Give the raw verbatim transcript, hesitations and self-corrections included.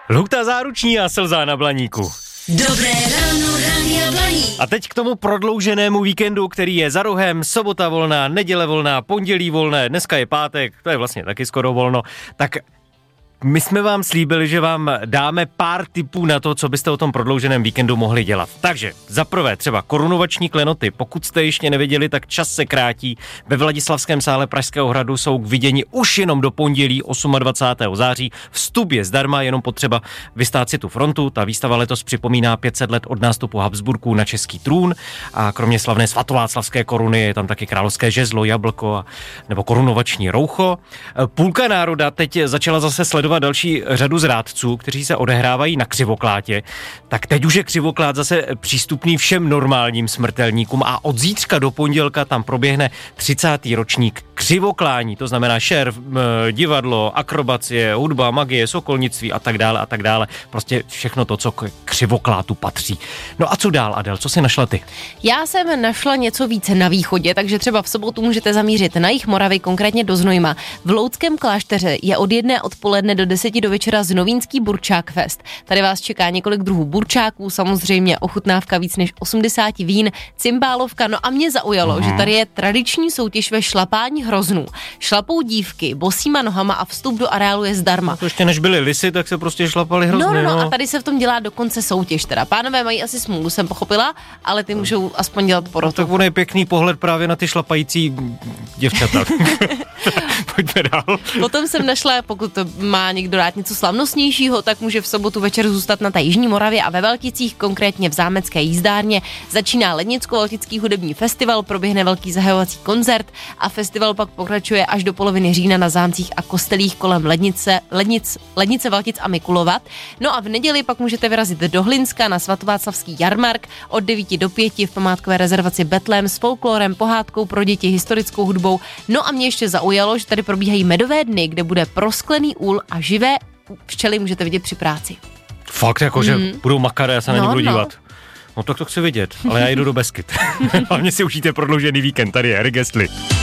Lhůta záruční a slza na Blaníku. Dobré ráno, Rádia Blaník. A teď k tomu prodlouženému víkendu, který je za rohem, sobota volná, neděle volná, pondělí volné, dneska je pátek, to je vlastně taky skoro volno, tak my jsme vám slíbili, že vám dáme pár tipů na to, co byste o tom prodlouženém víkendu mohli dělat. Takže za prvé třeba korunovační klenoty. Pokud jste ještě neviděli, tak čas se krátí. Ve Vladislavském sále Pražského hradu jsou k vidění už jenom do pondělí dvacátého osmého září. Vstup je zdarma, jenom potřeba vystát si tu frontu. Ta výstava letos připomíná pět set let od nástupu Habsburků na český trůn. A kromě slavné svatováclavské koruny je tam taky královské žezlo, jablko a, nebo korunovační roucho. Půlka národa teď začala zase sledovat další řadu zrádců, kteří se odehrávají na Křivoklátě, tak teď už je Křivoklát zase přístupný všem normálním smrtelníkům a od zítřka do pondělka tam proběhne třicátý ročník křivoklání, to znamená šerv, divadlo, akrobacie, hudba, magie, sokolnictví a tak dále a tak dále. Prostě všechno to, co k Křivoklátu patří. No a co dál, Adel, co jsi našla ty? Já jsem našla něco více na východě, takže třeba v sobotu můžete zamířit na jih Moravy, konkrétně do Znojma. V Loudském klášteře je od jedné odpoledne do deseti do večera Znovínský burčák fest. Tady vás čeká několik druhů burčáků, samozřejmě ochutnávka víc než osmdesát vín, cymbálovka, no a mě zaujalo, mm. že tady je tradiční soutěž ve šlapání hroznů. Šlapou dívky bosýma nohama a vstup do areálu je zdarma. To ještě než byly lisy, tak se prostě šlapali hrozny. No, no, no, no. a tady se v tom dělá dokonce soutěž teda. Pánové mají asi smůlu, jsem pochopila, ale ty můžou aspoň dělat porotu. No, tak on je pěkný pohled právě na ty šlapající děvčata. Pojďme dál. Potom jsem našla, pokud má někdo rád něco slavnostnějšího, tak může v sobotu večer zůstat na té jižní Moravě a ve Velticích, konkrétně v Zámecké jízdárně. Začíná Lednicko-Veltický hudební festival, proběhne velký zahajovací koncert a festival pak pokračuje až do poloviny října na zámcích a kostelích kolem Lednice, Lednic, Lednice, Veltic a Mikulova. No a v neděli pak můžete vyrazit do Hlinska na svatováclavský jarmark od devíti do pěti v památkové rezervaci Betlém s folklorem, pohádkou pro děti, historickou hudbou. No a mě ještě zaujalo, že tady probíhají medové dny, kde bude prosklený úl a živé včely můžete vidět při práci. Fakt, jako, mm. že budou makat, já se na ně no, budu no. dívat. No tak to chci vidět, ale já jdu do Beskyt. Hlavně si užijte prodloužený víkend, tady je Erik Gestli.